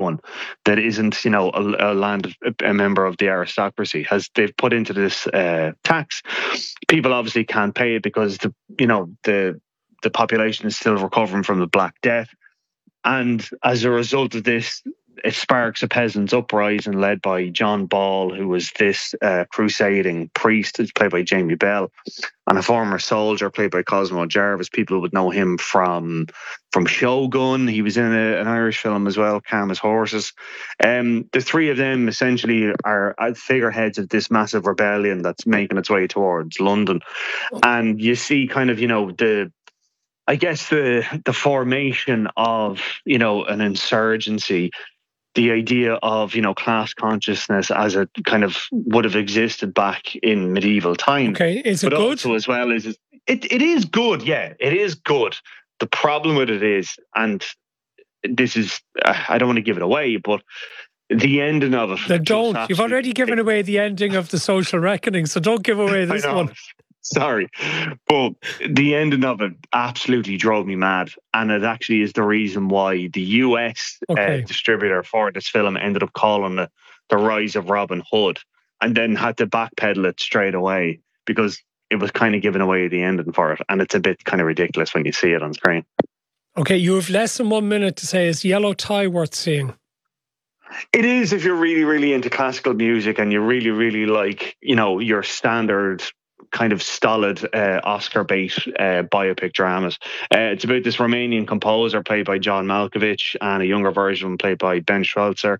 anyone that isn't, a member of the aristocracy. They've put into this tax. People obviously can't pay it because the population is still recovering from the Black Death, and as a result of this, it sparks a peasants' uprising led by John Ball, who was this crusading priest, who's played by Jamie Bell, and a former soldier played by Cosmo Jarvis. People would know him from Shogun. He was in an Irish film as well, Calm as Horses. The three of them essentially are figureheads of this massive rebellion that's making its way towards London. And you see kind of, the formation of, an insurgency, the idea of, class consciousness as it kind of would have existed back in medieval times. Okay, is it good? Also, as well, it is good, yeah, it is good. The problem with it is, and this is, I don't want to give it away, but the ending of it... Then don't. You've already given away the ending of The Social Reckoning, so don't give away this one. Sorry, but the ending of it absolutely drove me mad, and it actually is the reason why the US distributor for this film ended up calling it The Rise of Robin Hood, and then had to backpedal it straight away because it was kind of giving away the ending for it, and it's a bit kind of ridiculous when you see it on screen. Okay, you have less than 1 minute to say, is Yellow Tie worth seeing? It is if you're really, really into classical music and you really, really like, your standard kind of stolid Oscar bait biopic dramas. It's about this Romanian composer played by John Malkovich and a younger version played by Ben Schweitzer.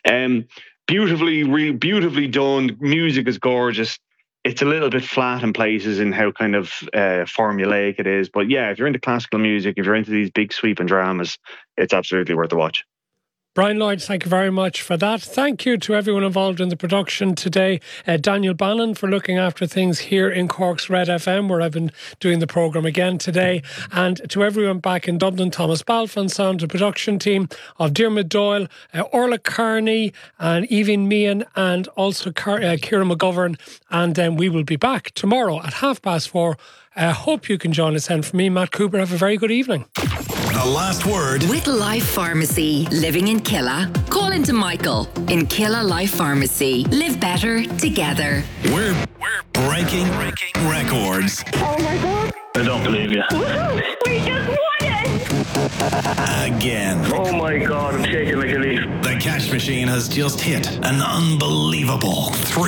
Beautifully done. Music is gorgeous. It's a little bit flat in places in how kind of formulaic it is. But yeah, if you're into classical music, if you're into these big sweeping dramas, it's absolutely worth a watch. Brian Lloyd, thank you very much for that. Thank you to everyone involved in the production today. Daniel Bannon for looking after things here in Cork's Red FM, where I've been doing the programme again today. And to everyone back in Dublin, Thomas Balfe, sound the production team of Diarmuid Doyle, Orla Carney and Evie Meehan, and also Ciara McGovern. And then we will be back tomorrow at 4:30. Hope you can join us then. For me, Matt Cooper, have a very good evening. The last word with Life Pharmacy. Living in Killa? Call into Michael in Killa Life Pharmacy. Live better together. We're breaking records. Oh my God! I don't believe you. We just won it! Again. Oh my God, I'm shaking like a leaf. The cash machine has just hit an unbelievable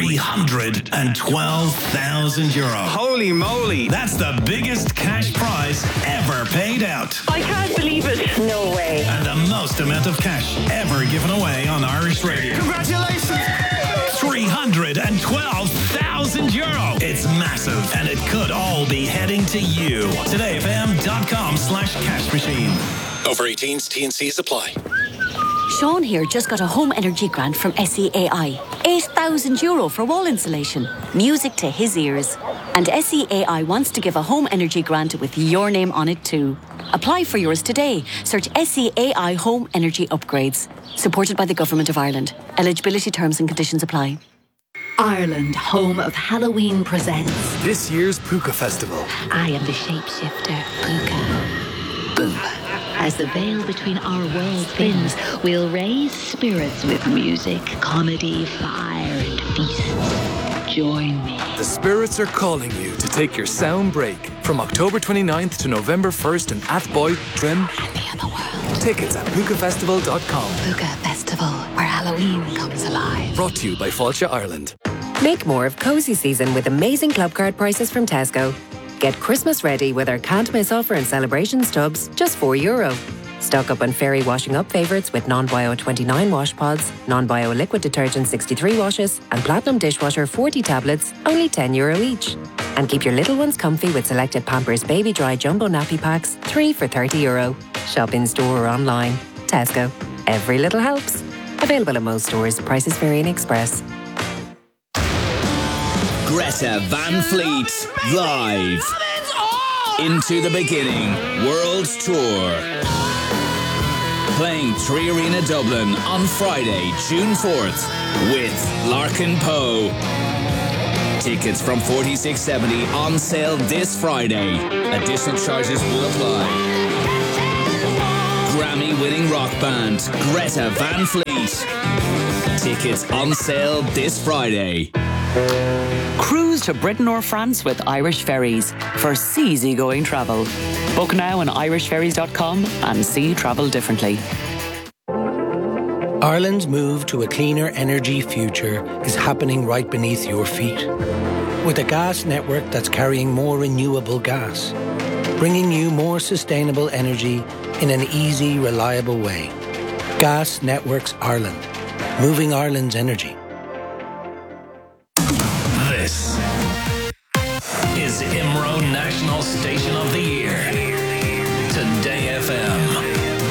€312,000. Holy moly! That's the biggest cash prize ever paid out. I can't believe it. No way. And the most amount of cash ever given away on Irish radio. Congratulations! €312,000. It's massive, and it could all be heading to you. todayfm.com/cash machine. Over 18s, T&Cs apply. Sean here just got a home energy grant from SEAI. €8,000 for wall insulation. Music to his ears. And SEAI wants to give a home energy grant with your name on it too. Apply for yours today. Search SEAI Home Energy Upgrades. Supported by the Government of Ireland. Eligibility terms and conditions apply. Ireland, home of Halloween, presents this year's Puka Festival. I am the shapeshifter, Puka. Boom. As the veil between our worlds thins, we'll raise spirits with music, comedy, fire, and feasts. Join me. The spirits are calling you to take your sound break from October 29th to November 1st in Athboy, Trim, and the other world. Tickets at pukafestival.com. Puka Festival, where Halloween comes alive. Brought to you by Fáilte Ireland. Make more of cozy season with amazing club card prices from Tesco. Get Christmas ready with our can't miss offer and celebrations tubs, just €4. Stock up on Fairy washing up favourites with non-bio 29 wash pods, non-bio liquid detergent 63 washes, and Platinum dishwasher 40 tablets, only €10 each. And keep your little ones comfy with selected Pampers Baby Dry Jumbo Nappy Packs, 3 for €30. Shop in store or online. Tesco. Every little helps. Available at most stores. Prices vary in Express. Greta Van Fleet, live. Into the Beginning World Tour. Playing Tree Arena Dublin on Friday, June 4th with Larkin Poe. Tickets from $46.70 on sale this Friday. Additional charges will apply. Grammy-winning rock band Greta Van Fleet. night. Tickets on sale this Friday. Cruise to Britain or France with Irish Ferries for easy-going travel. Book now on irishferries.com and see travel differently. Ireland's move to a cleaner energy future is happening right beneath your feet. With a gas network that's carrying more renewable gas, bringing you more sustainable energy in an easy, reliable way. Gas Networks Ireland, moving Ireland's energy. This is IMRO National Station of the Year. Today FM.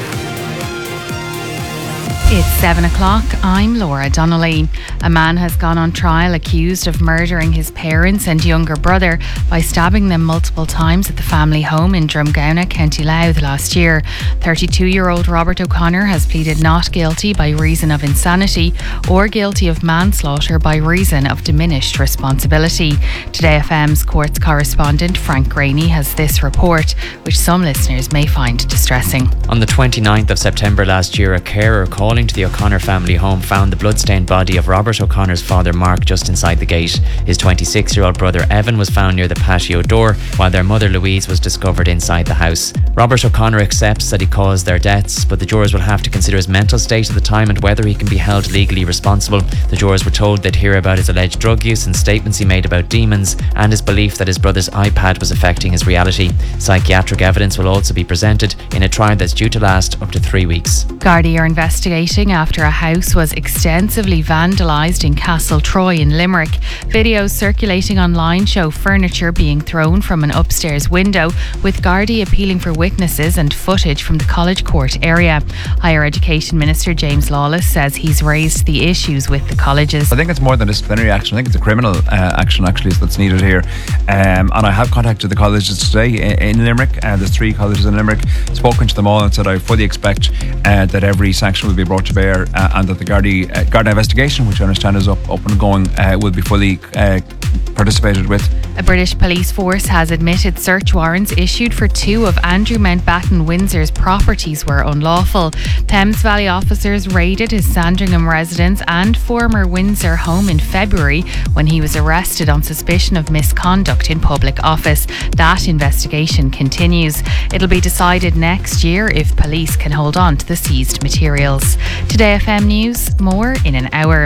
It's 7 o'clock. I'm Laura Donnelly. A man has gone on trial accused of murdering his parents and younger brother by stabbing them multiple times at the family home in Drumgowna, County Louth last year. 32-year-old Robert O'Connor has pleaded not guilty by reason of insanity or guilty of manslaughter by reason of diminished responsibility. Today FM's courts correspondent Frank Graney has this report, which some listeners may find distressing. On the 29th of September last year, a carer calling to the O'Connor family home found the bloodstained body of Robert O'Connor's father Mark just inside the gate. His 26-year-old brother Evan was found near the patio door, while their mother Louise was discovered inside the house. Robert O'Connor accepts that he caused their deaths, but the jurors will have to consider his mental state at the time and whether he can be held legally responsible. The jurors were told they'd hear about his alleged drug use and statements he made about demons, and his belief that his brother's iPad was affecting his reality. Psychiatric evidence will also be presented in a trial that's due to last up to 3 weeks. Gardaí are investigating after a house was extensively vandalised in Castle Troy in Limerick. Videos circulating online show furniture being thrown from an upstairs window, with Gardaí appealing for witnesses and footage from the College Court area. Higher Education Minister James Lawless says he's raised the issues with the colleges. I think it's more than disciplinary action. I think it's a criminal action actually that's needed here. And I have contacted the colleges today in Limerick. There's 3 colleges in Limerick. Spoken to them all and said I fully expect that every sanction will be brought to bear and that the Garda investigation, which I understand is up and going, will be fully participated with. A British police force has admitted search warrants issued for 2 of Andrew Mountbatten Windsor's properties were unlawful. Thames Valley officers raided his Sandringham residence and former Windsor home in February when he was arrested on suspicion of misconduct in public office. That investigation continues. It'll be decided next year if police can hold on to the seized materials. Today FM News, more in an hour.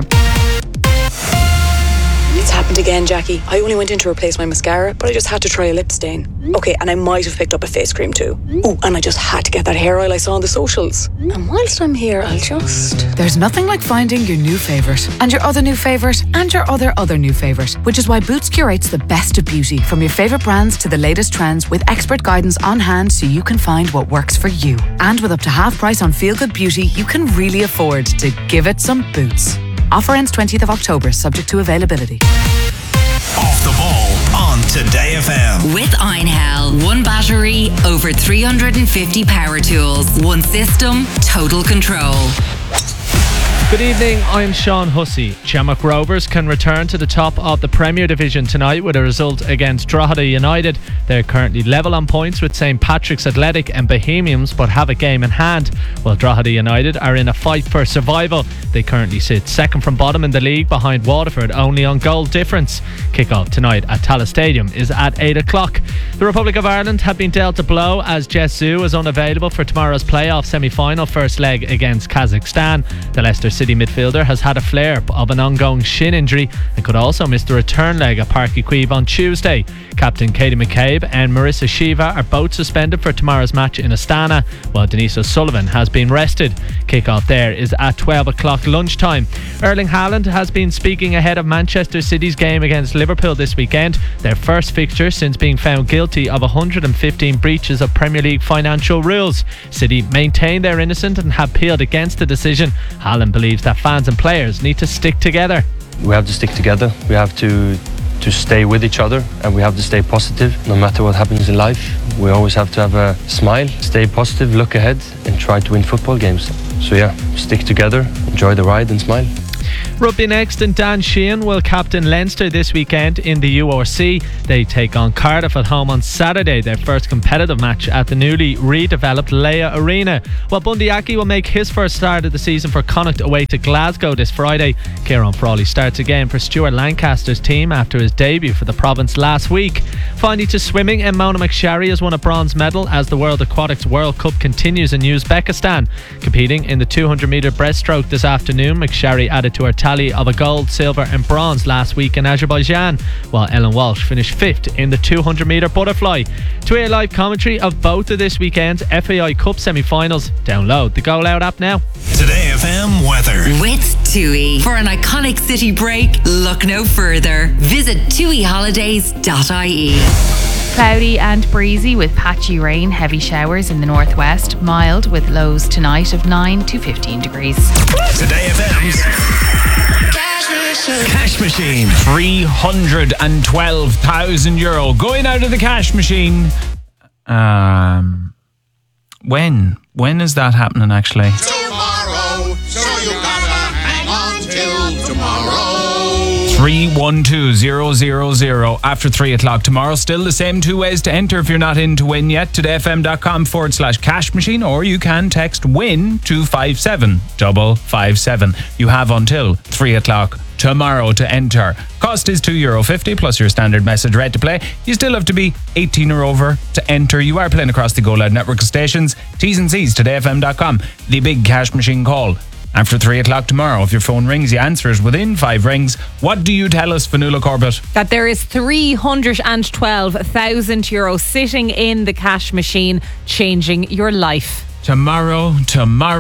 It's happened again, Jackie. I only went in to replace my mascara, but I just had to try a lip stain. Okay, and I might have picked up a face cream too. Oh, and I just had to get that hair oil I saw on the socials. And whilst I'm here, I'll just... There's nothing like finding your new favourite, and your other new favourite, and your other new favourite, which is why Boots curates the best of beauty, from your favourite brands to the latest trends, with expert guidance on hand so you can find what works for you. And with up to half price on Feel Good Beauty, you can really afford to give it some Boots. Offer ends 20th of October, subject to availability. Off the ball on Today FM. With Einhell, 1 battery, over 350 power tools, 1 system, total control. Good evening, I'm Sean Hussey. Shamrock Rovers can return to the top of the Premier Division tonight with a result against Drogheda United. They're currently level on points with St Patrick's Athletic and Bohemians, but have a game in hand. While Drogheda United are in a fight for survival, they currently sit second from bottom in the league behind Waterford, only on goal difference. Kick-off tonight at Tallaght Stadium is at 8 o'clock. The Republic of Ireland have been dealt a blow as Jess Zhu is unavailable for tomorrow's playoff semi-final first leg against Kazakhstan. The Leicester City midfielder has had a flare of an ongoing shin injury and could also miss the return leg at Páirc Uí Chaoimh on Tuesday. Captain Katie McCabe and Marissa Shiva are both suspended for tomorrow's match in Astana, while Denise O'Sullivan has been rested. Kick-off there is at 12 o'clock lunchtime. Erling Haaland has been speaking ahead of Manchester City's game against Liverpool this weekend, their first fixture since being found guilty of 115 breaches of Premier League financial rules. City maintain they're innocent and have appealed against the decision. Haaland believes that fans and players need to stick together. We have to stick together. We have to stay with each other, and we have to stay positive no matter what happens in life. We always have to have a smile, stay positive, look ahead and try to win football games. So yeah, stick together, enjoy the ride and smile. Rugby next, and Dan Sheehan will captain Leinster this weekend in the URC. They take on Cardiff at home on Saturday, their first competitive match at the newly redeveloped Leia Arena. While Bundy Aki will make his first start of the season for Connacht away to Glasgow this Friday. Kieran Frawley starts again for Stuart Lancaster's team after his debut for the province last week. Finally, to swimming, Mona McSharry has won a bronze medal as the World Aquatics World Cup continues in Uzbekistan. Competing in the 200 metre breaststroke this afternoon, McSharry added to her tally of a gold, silver and bronze last week in Azerbaijan, while Ellen Walsh finished 5th in the 200 metre butterfly. To hear live commentary of both of this weekend's FAI Cup semi-finals, download the Go Loud app now. Today FM weather. With TUI. For an iconic city break, look no further. Visit tuiholidays.ie. Cloudy and breezy with patchy rain, heavy showers in the northwest, mild with lows tonight of 9 to 15 degrees. Today FM's Cash Machine. €312,000 going out of the cash machine. When is that happening actually? Tomorrow, so you gotta hang on till tomorrow. 312000 after 3 o'clock tomorrow. Still the same two ways to enter if you're not in to win yet. todayfm.com/cash machine, or you can text WIN to 57557. You have until 3 o'clock tomorrow to enter. Cost is €2.50 plus your standard message rate to play. You still have to be 18 or over to enter. You are playing across the Go Loud network of stations. T's and C's, todayfm.com. The big cash machine call after 3 o'clock tomorrow. If your phone rings, you answer it within 5 rings. What do you tell us, Fionnuala Corbett? That there is €312,000 sitting in the cash machine, changing your life. Tomorrow.